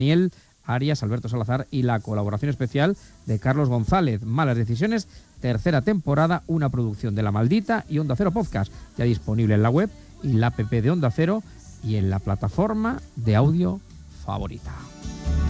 Daniel Arias, Alberto Salazar y la colaboración especial de Carlos González. Malas decisiones, tercera temporada, una producción de La Maldita y Onda Cero Podcast, ya disponible en la web y la app de Onda Cero y en la plataforma de audio favorita.